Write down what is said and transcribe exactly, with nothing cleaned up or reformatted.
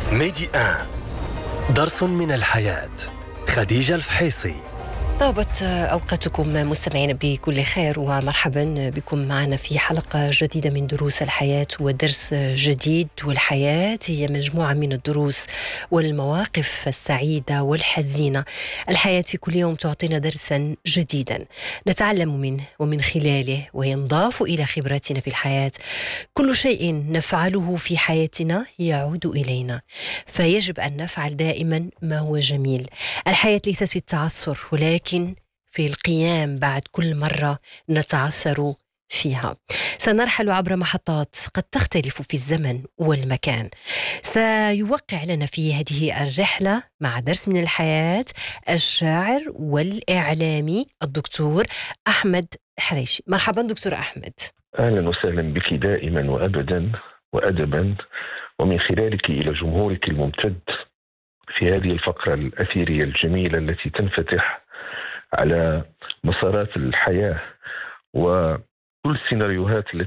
ميدي آن درس من الحياة. خديجة الفحيصي. طابت أوقاتكم مستمعين بكل خير، ومرحبا بكم معنا في حلقة جديدة من دروس الحياة ودرس جديد. والحياة هي مجموعة من الدروس والمواقف السعيدة والحزينة. الحياة في كل يوم تعطينا درسا جديدا نتعلم منه ومن خلاله، وينضاف إلى خبراتنا في الحياة. كل شيء نفعله في حياتنا يعود إلينا، فيجب أن نفعل دائما ما هو جميل. الحياة ليست في التعثر، ولكن في القيام بعد كل مرة نتعثر فيها. سنرحل عبر محطات قد تختلف في الزمن والمكان. سيوقع لنا في هذه الرحلة مع درس من الحياة الشاعر والإعلامي الدكتور أحمد حريشي. مرحبا دكتور أحمد. أهلا وسهلا بك دائما وأبدا وأدبا، ومن خلالك إلى جمهورك الممتد في هذه الفقرة الأثيرية الجميلة التي تنفتح على مسارات الحياة وكل السيناريوهات التي